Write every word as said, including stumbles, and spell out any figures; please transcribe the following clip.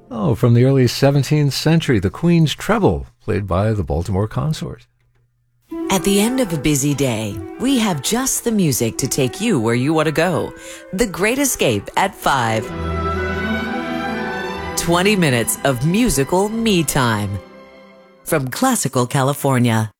Oh, from the early seventeenth century, the Queen's Treble, played by the Baltimore Consort. At the end of a busy day, we have just the music to take you where you want to go. The Great Escape at five. twenty minutes of musical me time. From Classical California.